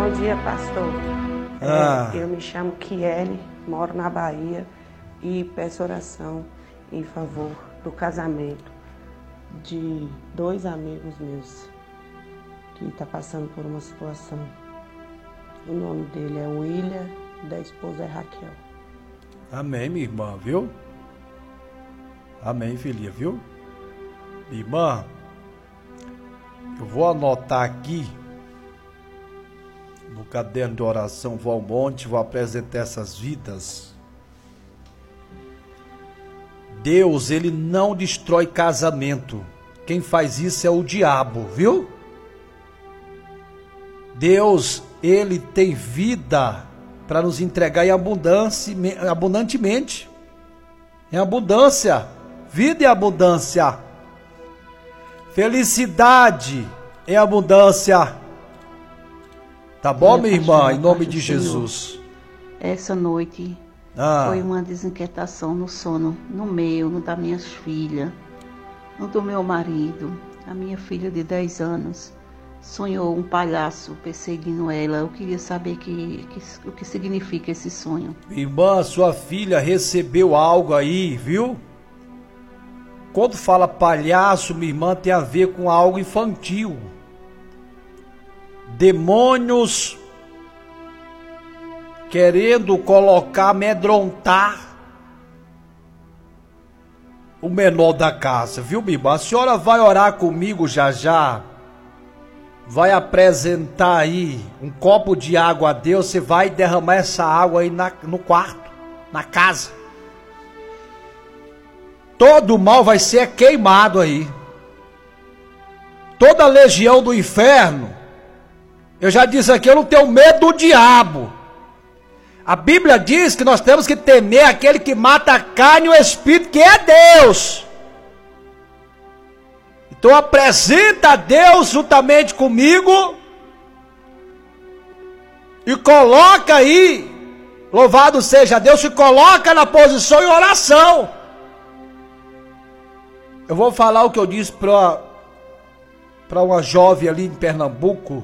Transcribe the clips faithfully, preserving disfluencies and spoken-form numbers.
Bom dia, pastor. Ah. É, eu me chamo Kiele, moro na Bahia e peço oração em favor do casamento de dois amigos meus que estão passando por uma situação. O nome dele é William, da esposa é Raquel. Amém, minha irmã, viu? Amém, filha, viu? Minha irmã, eu vou anotar aqui no caderno de oração, vou ao monte, vou apresentar essas vidas. Deus, ele não destrói casamento. Quem faz isso é o diabo, viu? Deus, ele tem vida para nos entregar em abundância, abundantemente. Em abundância. Vida em abundância. Felicidade em abundância. Tá bom, minha irmã? Em nome de Jesus. Essa noite ah. foi uma desinquietação no sono, no meu, no das minhas filhas, no do meu marido. A minha filha de dez anos sonhou um palhaço perseguindo ela. Eu queria saber que, que, o que significa esse sonho. Irmã, sua filha recebeu algo aí, viu? Quando fala palhaço, minha irmã, tem a ver com algo infantil. Demônios querendo colocar, amedrontar o menor da casa, viu, minha irmã? A senhora vai orar comigo já já. Vai apresentar aí um copo de água a Deus. Você vai derramar essa água aí na, no quarto, na casa. Todo mal vai ser queimado aí. Toda a legião do inferno. Eu já disse aqui, eu não tenho medo do diabo. A Bíblia diz que nós temos que temer aquele que mata a carne e o espírito, que é Deus. Então apresenta a Deus juntamente comigo e coloca aí, louvado seja Deus, se coloca na posição em oração. Eu vou falar o que eu disse para para uma jovem ali em Pernambuco.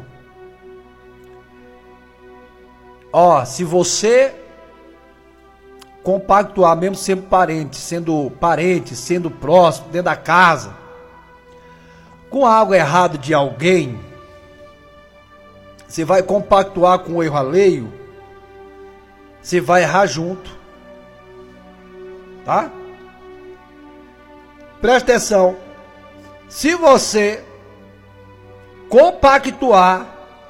Ó, se você compactuar, mesmo sendo parente, sendo parente, sendo próximo, dentro da casa, com algo errado de alguém, você vai compactuar com o erro alheio, você vai errar junto. Tá? Presta atenção. Se você compactuar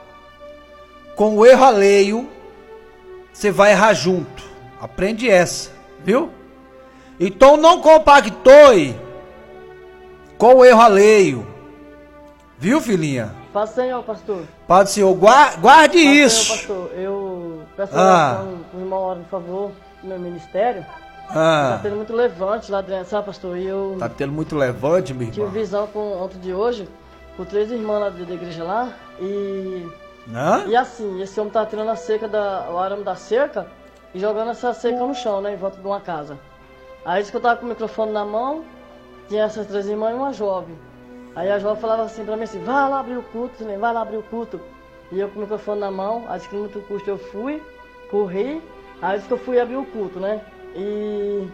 com o erro alheio, você vai errar junto. Aprende essa, viu? Então não compactue com o erro alheio. Viu, filhinha? Paz do Senhor, pastor. Paz do Senhor, guarde, guarde Paz isso. do Senhor, pastor. Eu peço Ah. oração para o irmão ora, por favor, no meu ministério. Ah. Tá tendo muito levante lá dentro, sabe, pastor? E eu Tá tendo muito levante, minha tive irmã. visão com, ontem de hoje, com três irmãs lá da igreja lá. E, Hã? e assim, esse homem tá tirando a cerca, da, o arame da cerca e jogando essa cerca no chão, né, em volta de uma casa. Aí disse que eu tava com o microfone na mão, tinha essas três irmãs e uma jovem. Aí a jovem falava assim pra mim assim, vai lá abrir o culto, né? Vai lá abrir o culto. E eu com o microfone na mão, aí disse que muito custo eu fui, corri, aí disse que eu fui abrir o culto, né? E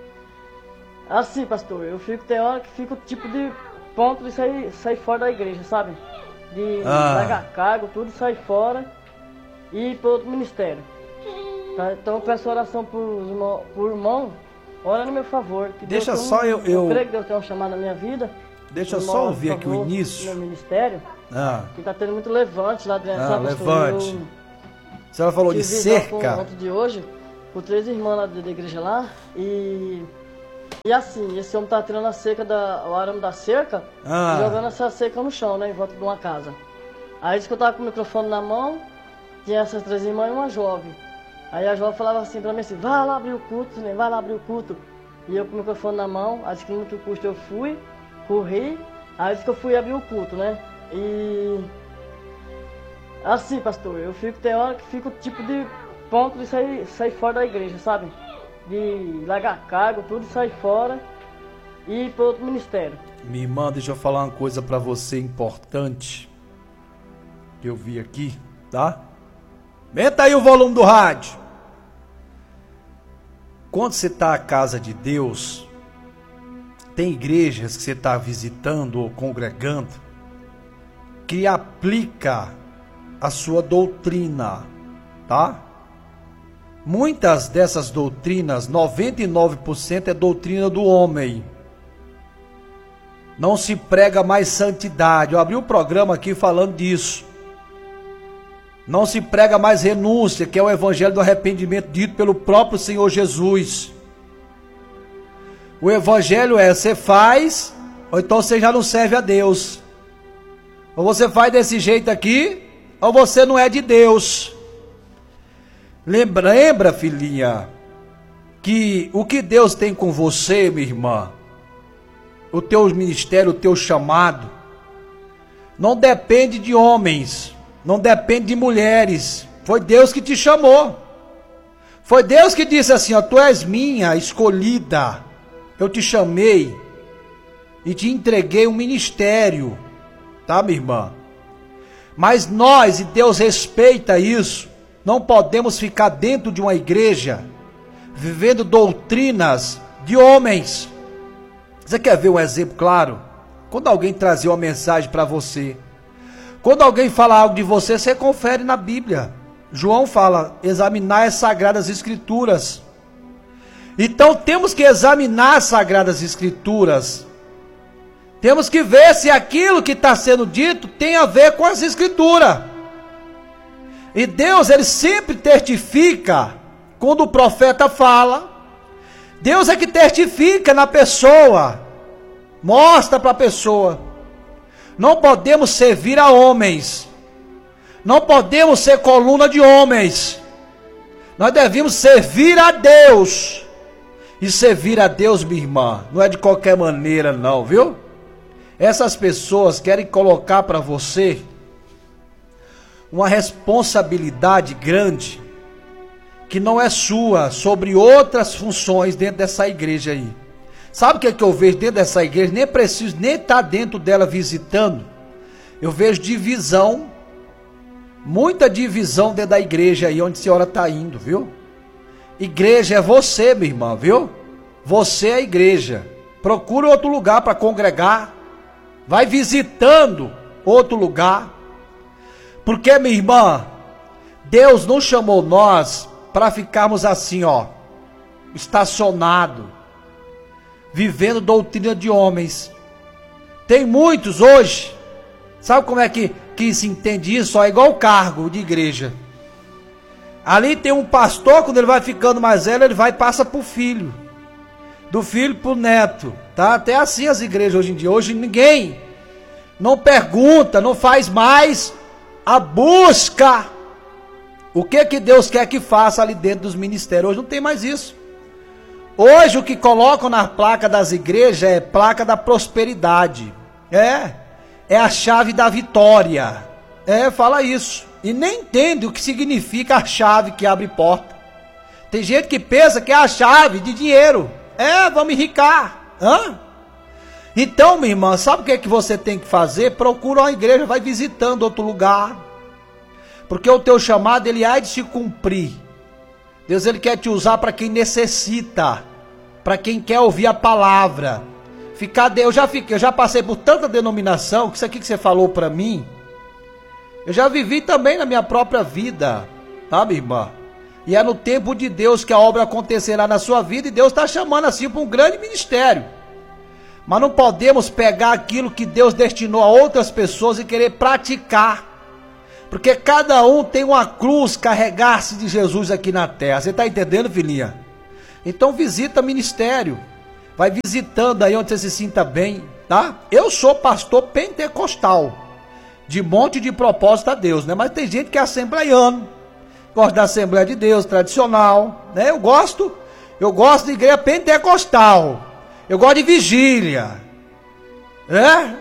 assim, pastor, eu fico, tem hora que fico tipo de ponto de sair, sair fora da igreja, sabe? De Ah. largar cargo, tudo, sair fora e ir para outro ministério. Tá? Então eu peço oração por irmão, por irmão, ora no meu favor. Que Deixa Deus tem só um- eu- eu- creio que Deus tem um chamado na minha vida. Deixa eu Irmão, só ora, ouvir por aqui o favor, início. No ministério, Ah, que tá tendo muito levante lá dentro, Ah, sabe, pastor? levante. Eu a senhora falou de tive visão com- cerca. ontem de hoje, com três irmãs lá da igreja lá, e e assim, esse homem tá tirando a cerca, da, o arame da cerca, Ah. e jogando essa cerca no chão, né, em volta de uma casa. Aí disse que eu tava com o microfone na mão, tinha essas três irmãs e uma jovem. Aí a jovem falava assim pra mim assim, vai lá abrir o culto, né, vai lá abrir o culto. E eu com o microfone na mão, aí disse que muito custo eu fui, corri, aí disse que eu fui abrir o culto, né, e assim, pastor, eu fico, tem hora que fico tipo de ponto de sair, sair fora da igreja, sabe? De largar cargo, tudo, sair fora e ir para outro ministério. Minha irmã, deixa eu falar uma coisa pra você importante que eu vi aqui, tá? Aumenta aí o volume do rádio. Quando você está à casa de Deus, tem igrejas que você está visitando ou congregando que aplica a sua doutrina, tá? Muitas dessas doutrinas, noventa e nove por cento é doutrina do homem. Não se prega mais santidade. Eu abri um programa aqui falando disso. Não se prega mais renúncia, que é o evangelho do arrependimento dito pelo próprio Senhor Jesus. O evangelho é, você faz, ou então você já não serve a Deus. Ou você faz desse jeito aqui, ou você não é de Deus. Lembra, lembra, filhinha, que o que Deus tem com você, minha irmã, o teu ministério, o teu chamado, não depende de homens, não depende de mulheres. Foi Deus que te chamou. Foi Deus que disse assim, ó, tu és minha escolhida. Eu te chamei e te entreguei um ministério, tá, minha irmã? Mas nós, e Deus respeita isso, não podemos ficar dentro de uma igreja vivendo doutrinas de homens. Você quer ver um exemplo claro? Quando alguém trazer uma mensagem para você, quando alguém fala algo de você, você confere na Bíblia. João fala, examinar as sagradas escrituras. Então temos que examinar as sagradas escrituras. Temos que ver se aquilo que está sendo dito tem a ver com as escrituras. E Deus, ele sempre testifica quando o profeta fala. Deus é que testifica na pessoa. Mostra para a pessoa. Não podemos servir a homens. Não podemos ser coluna de homens. Nós devemos servir a Deus. E servir a Deus, minha irmã, não é de qualquer maneira não, viu? Essas pessoas querem colocar para você uma responsabilidade grande que não é sua, sobre outras funções dentro dessa igreja aí. Sabe o que é que eu vejo dentro dessa igreja? Nem preciso nem estar dentro dela visitando. Eu vejo divisão, muita divisão dentro da igreja aí onde a senhora está indo, viu? Igreja é você, minha irmã, viu? Você é a igreja. Procura outro lugar para congregar. Vai visitando outro lugar. Porque, minha irmã, Deus não chamou nós para ficarmos assim, ó, estacionado, vivendo doutrina de homens. Tem muitos hoje, sabe como é que, que se entende isso? Ó, é igual o cargo de igreja. Ali tem um pastor, quando ele vai ficando mais velho, ele vai e passa para o filho. Do filho para o neto. Tá? Até assim as igrejas hoje em dia. Hoje ninguém não pergunta, não faz mais a busca. O que que Deus quer que faça ali dentro dos ministérios? Hoje não tem mais isso. Hoje o que colocam na placa das igrejas é placa da prosperidade. É, é a chave da vitória. É, fala isso. E nem entende o que significa a chave que abre porta. Tem gente que pensa que é a chave de dinheiro. É, vamos enricar. Hã? Então, minha irmã, sabe o que é que você tem que fazer? Procura uma igreja, vai visitando outro lugar. Porque o teu chamado, ele há de se cumprir. Deus, ele quer te usar para quem necessita. Para quem quer ouvir a palavra. Ficar, eu já fiquei, eu já passei por tanta denominação, que isso aqui que você falou para mim, eu já vivi também na minha própria vida, tá, minha irmã? E é no tempo de Deus que a obra acontecerá na sua vida, e Deus está chamando assim para um grande ministério. Mas não podemos pegar aquilo que Deus destinou a outras pessoas e querer praticar. Porque cada um tem uma cruz carregar-se de Jesus aqui na terra. Você está entendendo, filhinha? Então visita ministério. Vai visitando aí onde você se sinta bem, tá? Eu sou pastor pentecostal. De monte de propósito a Deus, né? Mas tem gente que é assembleiano, gosta da Assembleia de Deus, tradicional, né? Eu gosto, eu gosto de igreja pentecostal, eu gosto de vigília, né?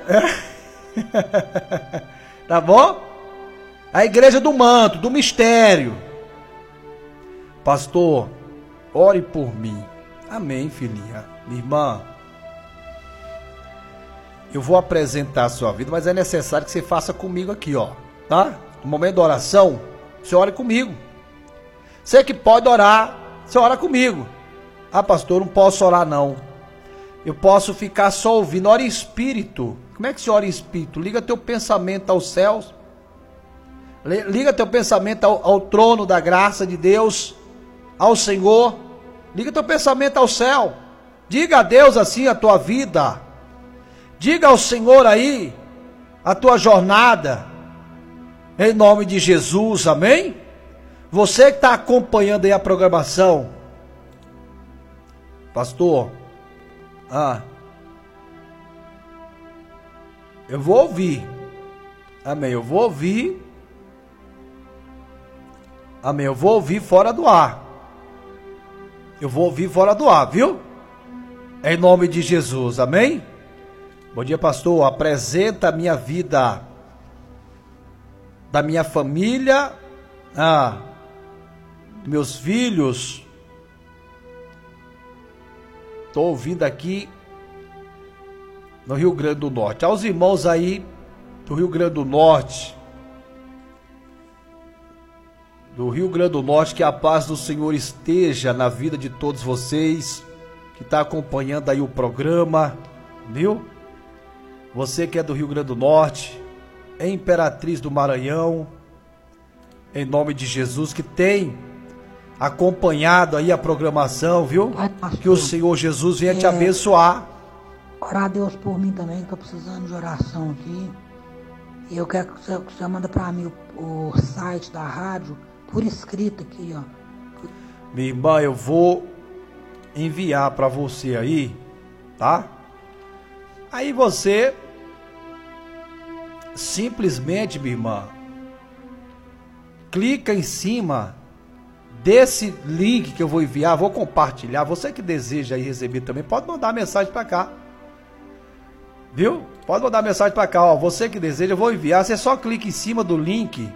É? Tá bom? A igreja do manto, do mistério. Pastor, ore por mim. Amém, filhinha. Minha irmã, eu vou apresentar a sua vida, mas é necessário que você faça comigo aqui, ó, tá? No momento da oração, você ore comigo. Você que pode orar, você ora comigo. Ah, pastor, não posso orar não. Eu posso ficar só ouvindo. Ora em espírito. Como é que se ora em espírito? Liga teu pensamento aos céus. Liga teu pensamento ao, ao trono da graça de Deus, ao Senhor. Liga teu pensamento ao céu. Diga a Deus assim a tua vida. Diga ao Senhor aí a tua jornada. Em nome de Jesus, amém? Você que está acompanhando aí a programação. Pastor, ah, eu vou ouvir. Amém, eu vou ouvir. Amém, eu vou ouvir fora do ar. Eu vou ouvir fora do ar, viu? Em nome de Jesus, amém? Bom dia, pastor. Apresenta a minha vida, da minha família, ah, meus filhos. Estou ouvindo aqui no Rio Grande do Norte. Aos irmãos aí do Rio Grande do Norte, do Rio Grande do Norte, que a paz do Senhor esteja na vida de todos vocês que está acompanhando aí o programa, viu? Você que é do Rio Grande do Norte, é Imperatriz do Maranhão, em nome de Jesus, que tem acompanhado aí a programação, viu? Pai, pastor, que o Senhor Jesus venha é, te abençoar. Orar a Deus por mim também, que tô precisando de oração aqui. E eu quero que você, que você manda para mim o, o site da rádio, por escrito aqui, ó. Minha irmã, eu vou enviar para você aí, tá? Aí você simplesmente, minha irmã, clica em cima desse link que eu vou enviar, vou compartilhar. Você que deseja aí receber também, pode mandar mensagem para cá, viu? Pode mandar mensagem para cá, ó. Você que deseja, eu vou enviar. Você só clica em cima do link.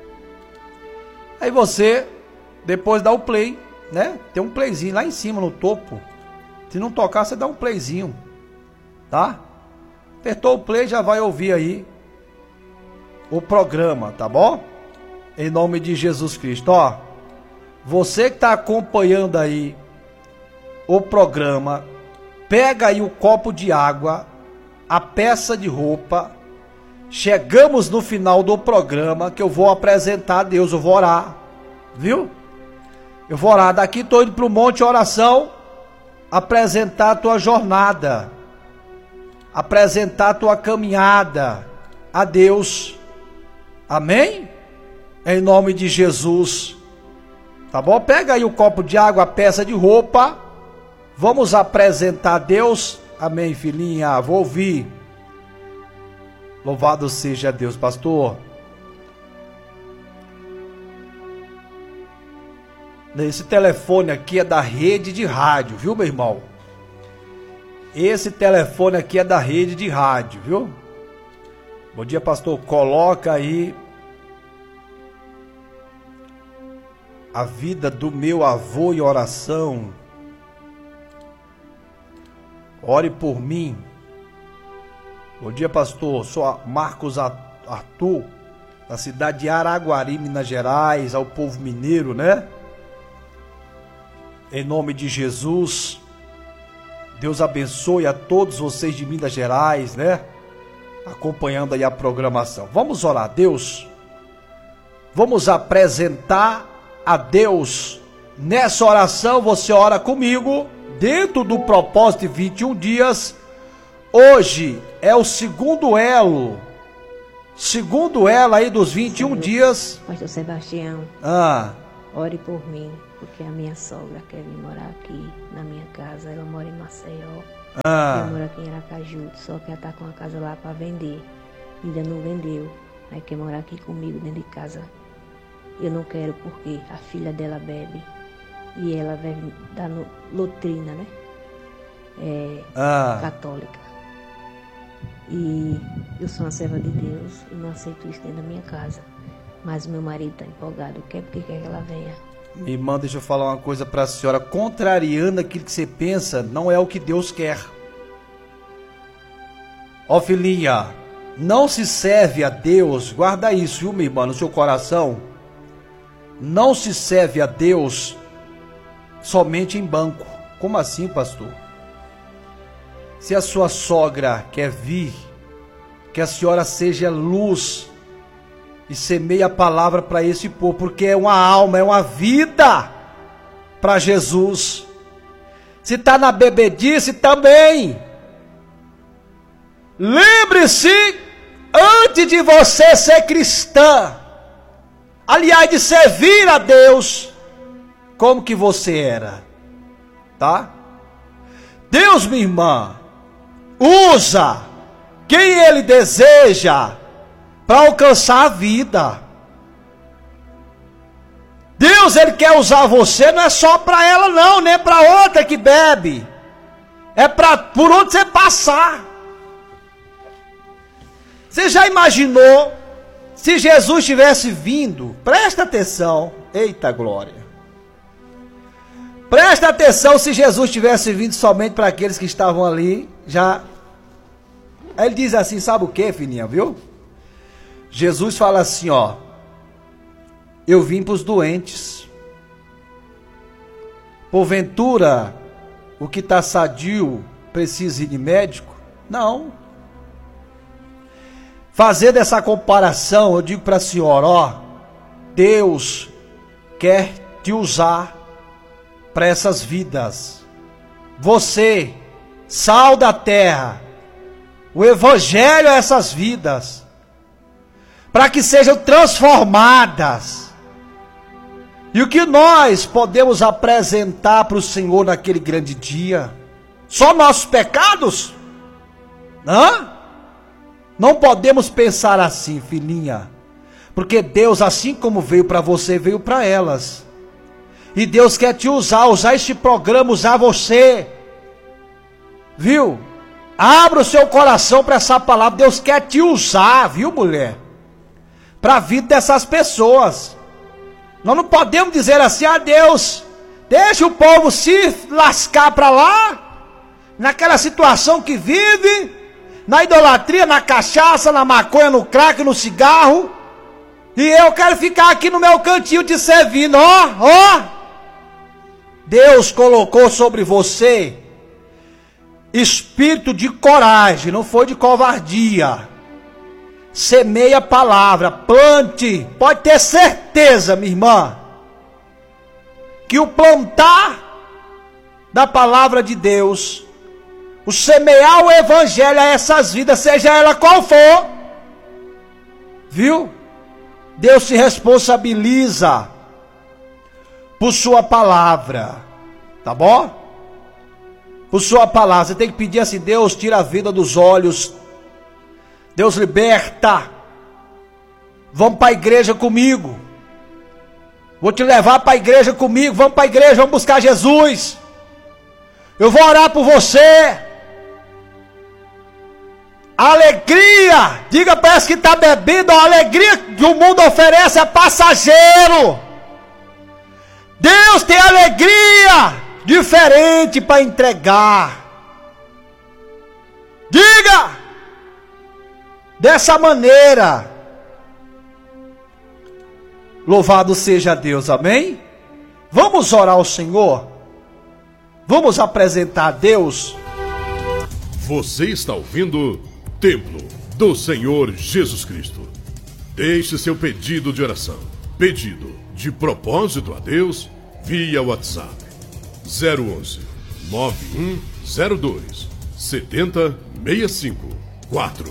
Aí você depois dá o play, né? Tem um playzinho lá em cima no topo. Se não tocar, você dá um playzinho, tá? Apertou o play, já vai ouvir aí o programa, tá bom? Em nome de Jesus Cristo, ó. Você que está acompanhando aí o programa, pega aí o copo de água, a peça de roupa. Chegamos no final do programa, que eu vou apresentar a Deus, eu vou orar, viu? Eu vou orar, daqui estou indo para o monte de oração, apresentar a tua jornada, apresentar a tua caminhada a Deus, amém? Em nome de Jesus, tá bom? Pega aí o copo de água, a peça de roupa, vamos apresentar a Deus, amém, filhinha? Vou ouvir. Louvado seja Deus, pastor. Esse telefone aqui é da rede de rádio, viu, meu irmão? Esse telefone aqui é da rede de rádio, viu? Bom dia, pastor. Coloca aí a vida do meu avô em oração. Ore por mim. Bom dia, pastor. Sou Marcos Arthur, da cidade de Araguari, Minas Gerais, ao povo mineiro, né? Em nome de Jesus, Deus abençoe a todos vocês de Minas Gerais, né? Acompanhando aí a programação. Vamos orar, Deus. Vamos apresentar a Deus. Nessa oração, você ora comigo, dentro do propósito de vinte e um dias. Hoje é o segundo elo, segundo elo aí dos vinte e um dias. Pastor Sebastião, ah. ore por mim, porque a minha sogra quer vir morar aqui na minha casa. Ela mora em Maceió, ah. eu moro aqui em Aracaju, só que ela está com a casa lá para vender, ainda não vendeu, aí quer morar aqui comigo dentro de casa. Eu não quero porque a filha dela bebe e ela vai dar no, doutrina, né? É, ah. católica. E eu sou uma serva de Deus e não aceito isso dentro da minha casa. Mas meu marido está empolgado, quer porque quer que ela venha. Minha irmã, deixa eu falar uma coisa para a senhora. Contrariando aquilo que você pensa, não é o que Deus quer. Ó, filhinha, não se serve a Deus, guarda isso, viu, minha irmã, no seu coração. não se serve a Deus somente em banco. Como assim, pastor? Se a sua sogra quer vir, que a senhora seja luz e semeie a palavra para esse povo, porque é uma alma, é uma vida para Jesus. Se está na bebedice também, lembre-se, antes de você ser cristã, aliás, de servir a Deus, como que você era, tá? Deus, minha irmã, usa quem Ele deseja para alcançar a vida. Deus, Ele quer usar você, não é só para ela não, nem para outra que bebe, é para por onde você passar. Você já imaginou se Jesus tivesse vindo? Presta atenção, eita glória. Presta atenção se Jesus tivesse vindo somente para aqueles que estavam ali, já. Aí ele diz assim, sabe o que, filhinha, viu? Jesus fala assim, ó, eu vim para os doentes. Porventura, o que está sadio precisa ir de médico? Não. Fazer dessa comparação, eu digo para a senhora, ó, Deus quer te usar para essas vidas. Você, sal da terra, o evangelho a essas vidas, para que sejam transformadas. E o que nós podemos apresentar para o Senhor naquele grande dia? Só nossos pecados? Hã? Não podemos pensar assim, filhinha, porque Deus, assim como veio para você, veio para elas. E Deus quer te usar, usar este programa, usar você. Viu? Abra o seu coração para essa palavra. Deus quer te usar, viu, mulher? Para a vida dessas pessoas. Nós não podemos dizer assim, ah, Deus, deixa o povo se lascar para lá, naquela situação que vive, na idolatria, na cachaça, na maconha, no crack, no cigarro, e eu quero ficar aqui no meu cantinho te servindo, ó, ó. Deus colocou sobre você espírito de coragem, não foi de covardia. Semeia a palavra, plante, pode ter certeza, minha irmã, que o plantar da palavra de Deus, o semear o evangelho a essas vidas, seja ela qual for, viu? Deus se responsabiliza por sua palavra, tá bom? Por sua palavra, você tem que pedir assim, Deus tira a vida dos olhos, Deus liberta, vamos para a igreja comigo, vou te levar para a igreja comigo, vamos para a igreja, vamos buscar Jesus, eu vou orar por você. Alegria, diga para esse que está bebendo, a alegria que o mundo oferece é passageiro. Deus tem alegria diferente para entregar. Diga dessa maneira. Louvado seja Deus, amém? Vamos orar ao Senhor. Vamos apresentar a Deus. Você está ouvindo Templo do Senhor Jesus Cristo. Deixe seu pedido de oração, pedido de propósito a Deus via WhatsApp zero onze, nove um zero dois, sete zero seis cinco quatro.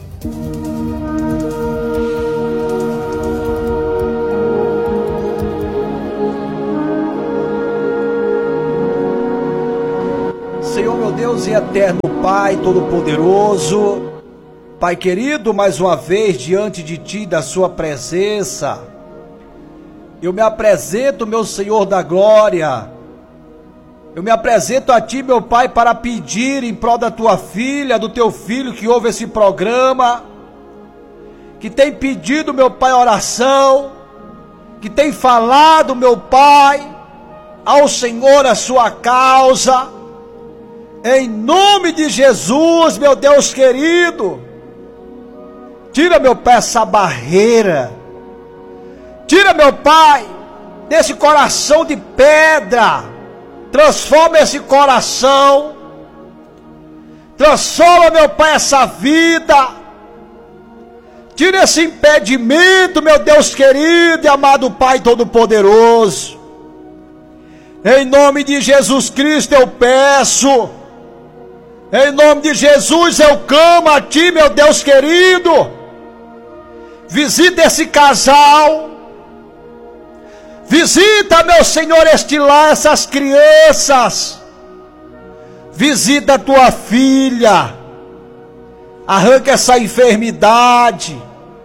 Senhor meu Deus e eterno Pai Todo-Poderoso, Pai querido, mais uma vez diante de Ti, da Sua presença, eu me apresento, meu Senhor da glória, eu me apresento a Ti, meu Pai, para pedir em prol da Tua filha, do Teu filho que ouve esse programa, que tem pedido, meu Pai, oração, que tem falado, meu Pai, ao Senhor a sua causa, em nome de Jesus, meu Deus querido, tira, meu Pai, essa barreira, tira, meu Pai, desse coração de pedra. Transforma esse coração. Transforma, meu Pai, essa vida. Tira esse impedimento, meu Deus querido e amado Pai Todo-Poderoso. Em nome de Jesus Cristo eu peço. Em nome de Jesus eu clamo a Ti, meu Deus querido. Visita esse casal. Visita, meu Senhor, este lar, essas crianças. Visita a tua filha. Arranca essa enfermidade.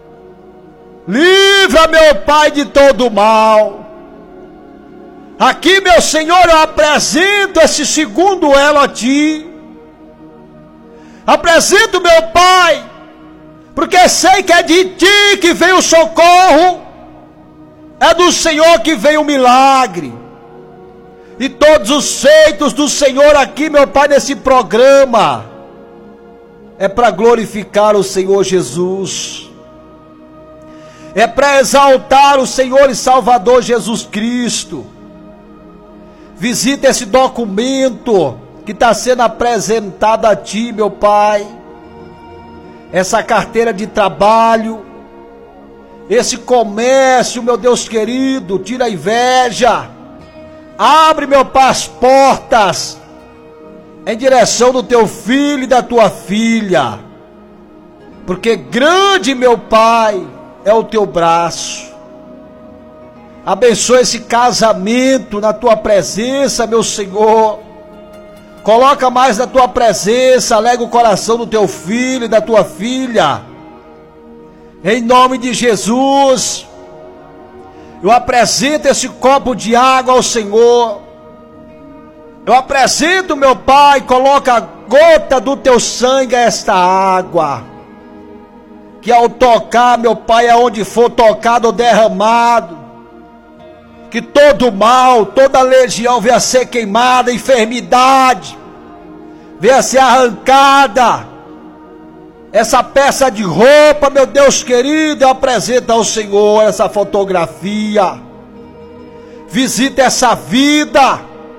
Livra, meu Pai, de todo mal. Aqui, meu Senhor, eu apresento esse segundo elo a Ti. Apresento, meu Pai, porque sei que é de Ti que vem o socorro. É do Senhor que vem o milagre. E todos os feitos do Senhor aqui, meu Pai, nesse programa, é para glorificar o Senhor Jesus. É para exaltar o Senhor e Salvador Jesus Cristo. Visita esse documento que está sendo apresentado a Ti, meu Pai. Essa carteira de trabalho. Esse comércio, meu Deus querido, tira a inveja. Abre, meu Pai, as portas em direção do Teu filho e da Tua filha. Porque grande, meu Pai, é o Teu braço. Abençoa esse casamento na Tua presença, meu Senhor. Coloca mais na Tua presença, alega o coração do Teu filho e da Tua filha. Em nome de Jesus, eu apresento esse copo de água ao Senhor. Eu apresento, meu Pai, coloca a gota do Teu sangue a esta água. Que ao tocar, meu Pai, aonde for tocado ou derramado, que todo mal, toda legião venha ser queimada, enfermidade venha ser arrancada. Essa peça de roupa, meu Deus querido, eu apresento ao Senhor essa fotografia. Visita essa vida.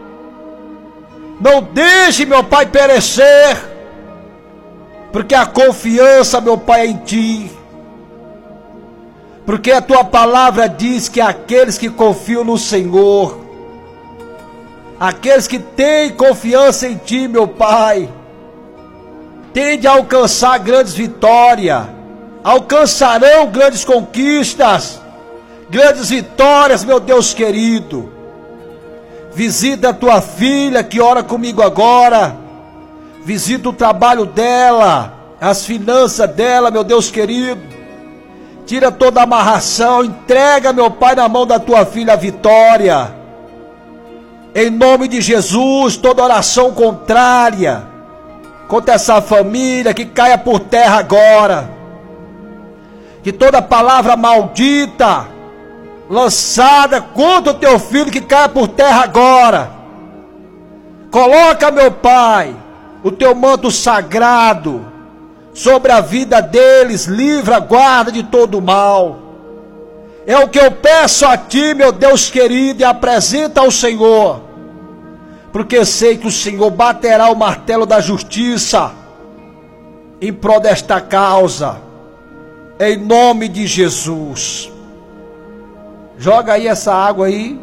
Não deixe, meu Pai, perecer. Porque a confiança, meu Pai, é em Ti. Porque a Tua palavra diz que aqueles que confiam no Senhor, aqueles que têm confiança em Ti, meu Pai, tende a alcançar grandes vitórias, alcançarão grandes conquistas, grandes vitórias, meu Deus querido. Visita a Tua filha que ora comigo agora, visita o trabalho dela, as finanças dela, meu Deus querido. Tira toda a amarração, entrega, meu Pai, na mão da Tua filha a vitória. Em nome de Jesus, toda oração contrária contra essa família, que caia por terra agora. Que toda palavra maldita lançada contra o Teu filho, que caia por terra agora. Coloca, meu Pai, o Teu manto sagrado sobre a vida deles, livra, guarda de todo mal. É o que eu peço a Ti, meu Deus querido, e apresenta ao Senhor. Porque sei que o Senhor baterá o martelo da justiça em prol desta causa, em nome de Jesus. Joga aí essa água aí.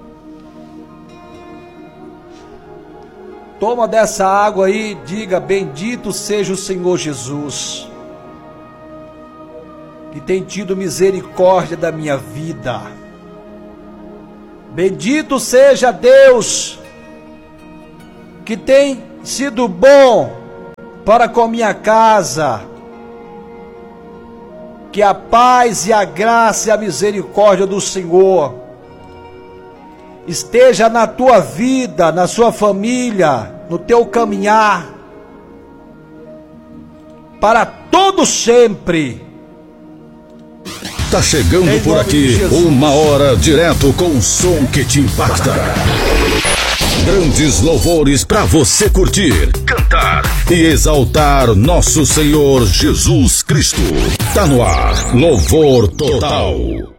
Toma dessa água aí, diga: bendito seja o Senhor Jesus, que tem tido misericórdia da minha vida. Bendito seja Deus, que tem sido bom para com minha casa. Que a paz e a graça e a misericórdia do Senhor esteja na tua vida, na sua família, no teu caminhar, para todo sempre. Tá chegando por aqui uma hora direto com o som que te impacta. Grandes louvores para você curtir, cantar e exaltar nosso Senhor Jesus Cristo. Tá no ar, Louvor Total.